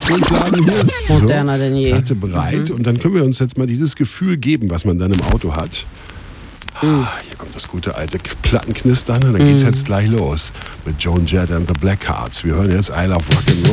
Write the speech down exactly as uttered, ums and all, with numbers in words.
Tontladen hier. Moderner denn je. Platte bereit. Mhm. Und dann können wir uns jetzt mal dieses Gefühl geben, was man dann im Auto hat. Mhm. Ah, hier kommt das gute alte Plattenknistern und dann geht's mhm. jetzt gleich los mit Joan Jett and the Blackhearts. Wir hören jetzt I Love Rock'n'Roll.